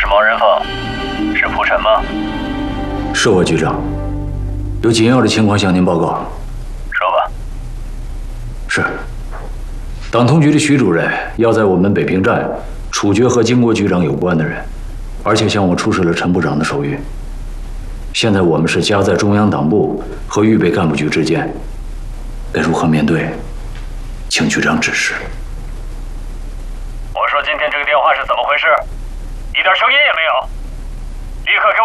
是毛人凤，是蒲晨吗？ 是我局长，有紧要的情况向您报告。 说吧。 是，党通局的徐主任要在我们北平站处决和经国局长有关的人，而且向我出示了陈部长的手谕。现在我们是夹在中央党部和预备干部局之间，该如何面对，请局长指示。 我说今天这个电话是怎么回事？一点声音也没有。